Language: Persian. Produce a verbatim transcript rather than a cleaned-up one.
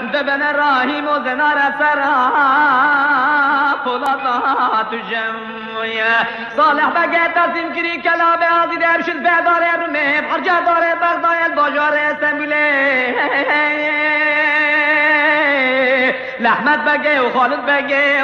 دبن راهیم و زنار سرا فلاتات جمعیه صالح بگه تصیم کری کلاب آزی درشد بیداره رمه بخرجه داره بغدای الباجاره سمیله لحمت بگه و خالد بگه